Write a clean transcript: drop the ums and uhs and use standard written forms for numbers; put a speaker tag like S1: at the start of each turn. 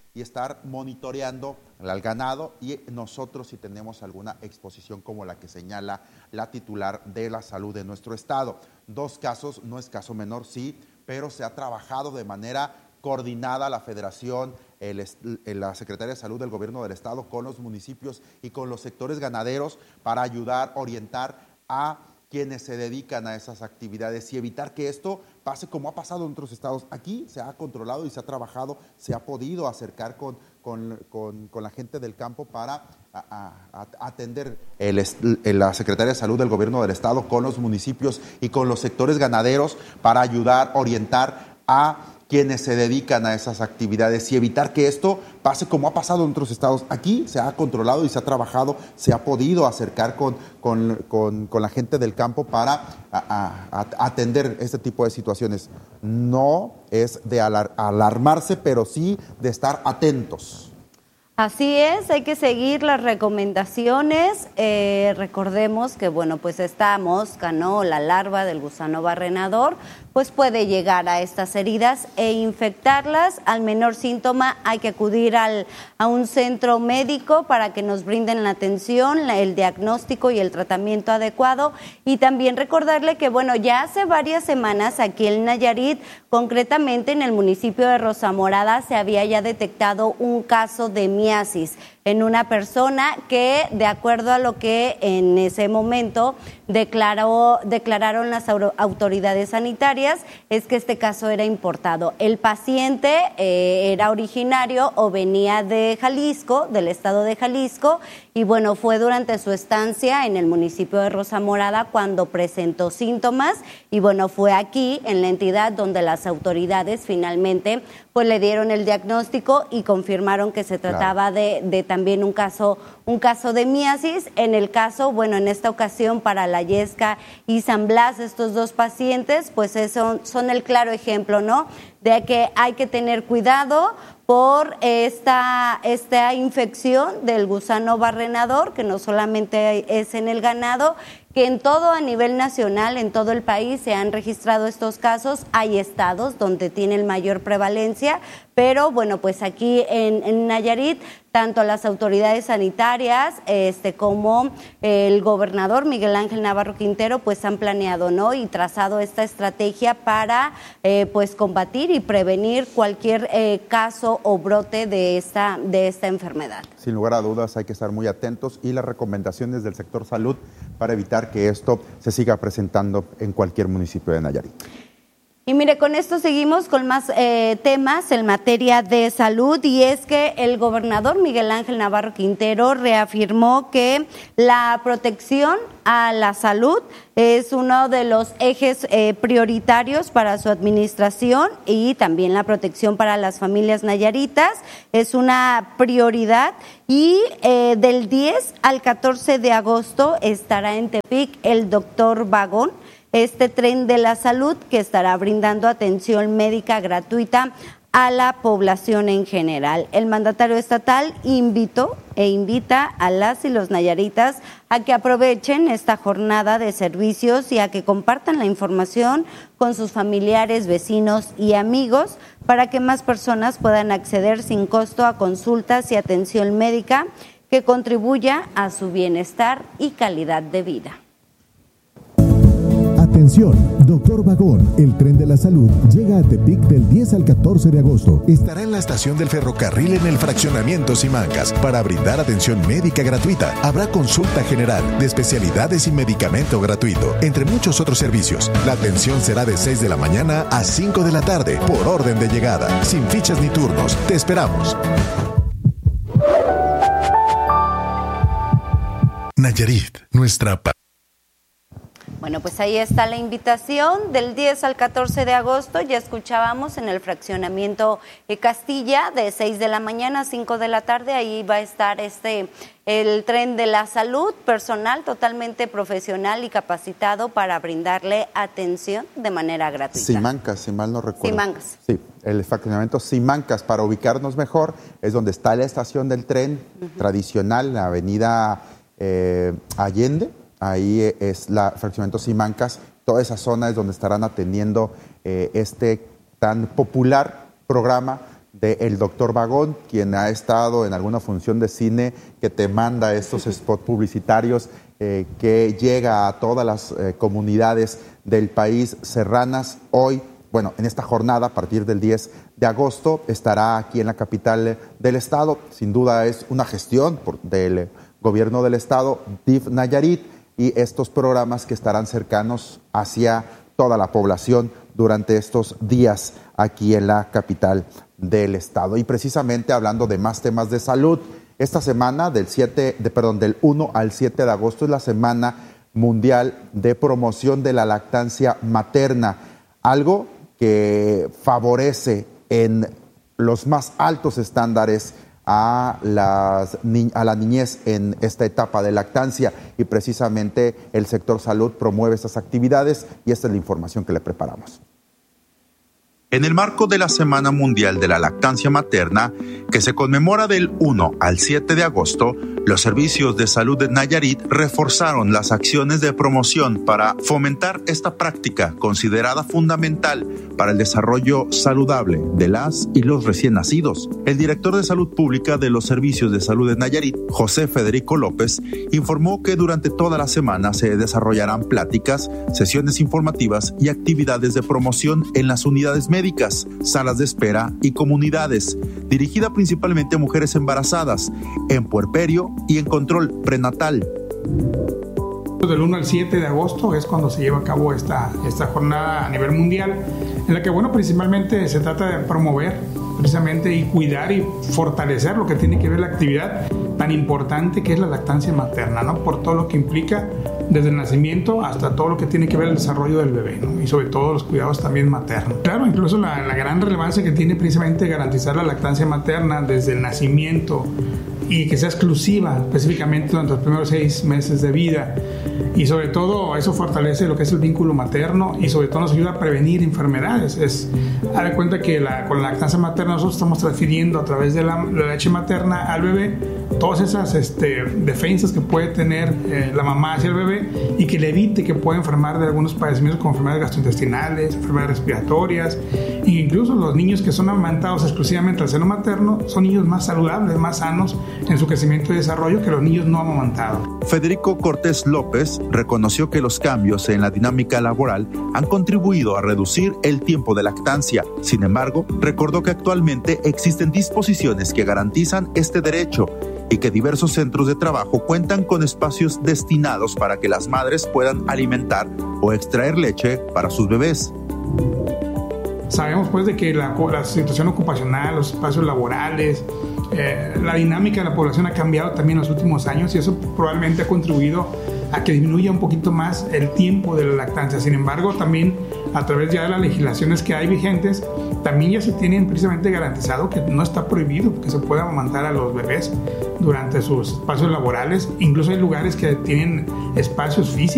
S1: y estar monitoreando al ganado, y nosotros si tenemos alguna exposición como la que señala la titular de la salud de nuestro estado. 2 casos, no es caso menor, sí, pero se ha trabajado de manera coordinada la Federación, la Secretaría de Salud del Gobierno del Estado con los municipios y con los sectores ganaderos para ayudar, orientar a quienes se dedican a esas actividades y evitar que esto pase como ha pasado en otros estados. Aquí se ha controlado y se ha trabajado, se ha podido acercar con la gente del campo para atender la Secretaría de Salud del Gobierno del Estado con los municipios y con los sectores ganaderos para ayudar, orientar a quienes se dedican a esas actividades y evitar que esto pase como ha pasado en otros estados. Aquí se ha controlado y se ha trabajado, se ha podido acercar con la gente del campo para atender este tipo de situaciones. No es de alarmarse, pero sí de estar atentos.
S2: Así es, hay que seguir las recomendaciones. Recordemos que, bueno, pues esta mosca, ¿no? La larva del gusano barrenador, pues puede llegar a estas heridas e infectarlas. Al menor síntoma hay que acudir a un centro médico para que nos brinden la atención, el diagnóstico y el tratamiento adecuado. Y también recordarle que, bueno, ya hace varias semanas aquí en Nayarit, concretamente en el municipio de Rosamorada, se había ya detectado un caso de miasis en una persona que, de acuerdo a lo que en ese momento declararon las autoridades sanitarias, es que este caso era importado. El paciente era originario o venía de Jalisco, del estado de Jalisco, y bueno, fue durante su estancia en el municipio de Rosamorada cuando presentó síntomas, y bueno, fue aquí en la entidad donde las autoridades finalmente pues le dieron el diagnóstico y confirmaron que se trataba de también un caso de miasis. En el caso, bueno, en esta ocasión para la Yesca y San Blas, estos 2 pacientes, pues son el claro ejemplo, ¿no? De que hay que tener cuidado por esta infección del gusano barrenador, que no solamente es en el ganado, que en todo a nivel nacional, en todo el país se han registrado estos casos. Hay estados donde tienen mayor prevalencia, pero bueno, pues aquí en Nayarit, tanto las autoridades sanitarias como el gobernador Miguel Ángel Navarro Quintero pues han planeado, ¿no? Y trazado esta estrategia para pues combatir y prevenir cualquier caso o brote de esta enfermedad.
S1: Sin lugar a dudas hay que estar muy atentos y las recomendaciones del sector salud para evitar que esto se siga presentando en cualquier municipio de Nayarit.
S2: Y mire, con esto seguimos con más temas en materia de salud, y es que el gobernador Miguel Ángel Navarro Quintero reafirmó que la protección a la salud es uno de los ejes prioritarios para su administración, y también la protección para las familias nayaritas es una prioridad. Y del 10 al 14 de agosto estará en Tepic el doctor Vagón, este tren de la salud que estará brindando atención médica gratuita a la población en general. El mandatario estatal invita a las y los nayaritas a que aprovechen esta jornada de servicios y a que compartan la información con sus familiares, vecinos y amigos para que más personas puedan acceder sin costo a consultas y atención médica que contribuya a su bienestar y calidad de vida.
S3: Atención, Doctor Vagón, el tren de la salud llega a Tepic del 10 al 14 de agosto. Estará en la estación del ferrocarril en el fraccionamiento Simancas para brindar atención médica gratuita. Habrá consulta general de especialidades y medicamento gratuito, entre muchos otros servicios. La atención será de 6 de la mañana a 5 de la tarde por orden de llegada, sin fichas ni turnos. Te esperamos. Nayarit, nuestra
S2: Bueno, pues ahí está la invitación del 10 al 14 de agosto. Ya escuchábamos en el fraccionamiento Castilla de 6 de la mañana a 5 de la tarde. Ahí va a estar el tren de la salud, personal totalmente profesional y capacitado para brindarle atención de manera gratuita.
S1: Simancas, si mal no recuerdo.
S2: Simancas.
S1: Sí, el fraccionamiento Simancas, para ubicarnos mejor, es donde está la estación del tren tradicional, la avenida Allende. Ahí es la fraccionamiento Simancas. Toda esa zona es donde estarán atendiendo este tan popular programa del doctor Vagón, quien ha estado en alguna función de cine que te manda estos spots publicitarios que llega a todas las comunidades del país serranas. Hoy, bueno, en esta jornada, a partir del 10 de agosto, estará aquí en la capital del estado. Sin duda es una gestión del gobierno del estado, DIF Nayarit, y estos programas que estarán cercanos hacia toda la población durante estos días aquí en la capital del estado. Y precisamente hablando de más temas de salud, esta semana del 1 al 7 de agosto es la Semana Mundial de Promoción de la Lactancia Materna, algo que favorece en los más altos estándares a la niñez en esta etapa de lactancia, y precisamente el sector salud promueve estas actividades, y esta es la información que le preparamos.
S4: En el marco de la Semana Mundial de la Lactancia Materna, que se conmemora del 1 al 7 de agosto, los servicios de salud de Nayarit reforzaron las acciones de promoción para fomentar esta práctica considerada fundamental para el desarrollo saludable de las y los recién nacidos. El director de Salud Pública de los Servicios de Salud de Nayarit, José Federico López, informó que durante toda la semana se desarrollarán pláticas, sesiones informativas y actividades de promoción en las unidades médicas, salas de espera y comunidades, dirigida principalmente a mujeres embarazadas, en puerperio y en control prenatal.
S5: Del 1 al 7 de agosto es cuando se lleva a cabo esta jornada a nivel mundial, en la que, bueno, principalmente se trata de promover precisamente y cuidar y fortalecer lo que tiene que ver la actividad tan importante que es la lactancia materna, ¿no? Por todo lo que implica desde el nacimiento hasta todo lo que tiene que ver el desarrollo del bebé, ¿no? Y sobre todo los cuidados también maternos. Claro, incluso la gran relevancia que tiene precisamente garantizar la lactancia materna desde el nacimiento y que sea exclusiva específicamente durante los primeros 6 meses de vida, y sobre todo eso fortalece lo que es el vínculo materno y sobre todo nos ayuda a prevenir enfermedades. Haz de cuenta que con la lactancia materna nosotros estamos transfiriendo a través de la leche materna al bebé todas esas defensas que puede tener la mamá hacia el bebé, y que le evite que pueda enfermar de algunos padecimientos como enfermedades gastrointestinales, enfermedades respiratorias, e incluso los niños que son amamantados exclusivamente al seno materno son niños más saludables, más sanos en su crecimiento y desarrollo que los niños no amamantados.
S4: Federico Cortés López reconoció que los cambios en la dinámica laboral han contribuido a reducir el tiempo de lactancia. Sin embargo, recordó que actualmente existen disposiciones que garantizan este derecho y que diversos centros de trabajo cuentan con espacios destinados para que las madres puedan alimentar o extraer leche para sus bebés.
S5: Sabemos pues de que la situación ocupacional, los espacios laborales, la dinámica de la población ha cambiado también en los últimos años, y eso probablemente ha contribuido a que disminuya un poquito más el tiempo de la lactancia. Sin embargo, también a través ya de las legislaciones que hay vigentes, también ya se tienen precisamente garantizado que no está prohibido que se pueda amamantar a los bebés durante sus espacios laborales. Incluso hay lugares que tienen espacios físicos